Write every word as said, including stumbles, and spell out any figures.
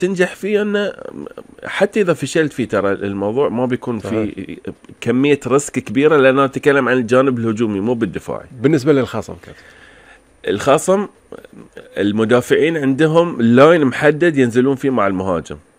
تنجح فيه أنه حتى إذا فشلت فيه ترى الموضوع ما بيكون في كمية ريسك كبيرة، لأنه أتكلم عن الجانب الهجومي مو بالدفاعي. بالنسبة للخصم كده، الخصم المدافعين عندهم لاين محدد ينزلون فيه مع المهاجم،